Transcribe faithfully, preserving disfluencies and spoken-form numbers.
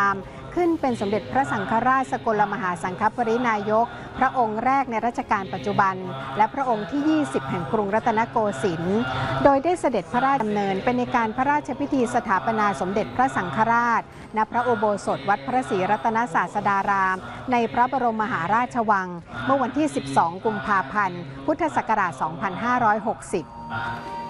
ามขึ้นเป็นสมเด็จพระสังฆราชสกลมหาสังฆปรินายกพระองค์แรกในรัชกาลปัจจุบันและพระองค์ที่ ยี่สิบ แห่งกรุงรัตนโกสินทร์โดยได้เสด็จพระราชดำเนินเป็นในการพระราชพิธีสถาปนาสมเด็จพระสังฆราชณพระอุโบสถวัดพระศรีรัตนศาสดารามในพระบรมมหาราชวังเมื่อวันที่ สิบสอง กุมภาพันธ์ พุทธศักราช สองพันห้าร้อยหกสิบ